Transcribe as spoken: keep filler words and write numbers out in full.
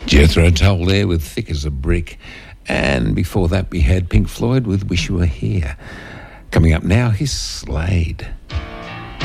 Jethro Tull there with Thick as a Brick. And before that we had Pink Floyd with Wish You Were Here. Coming up now, here's Slade.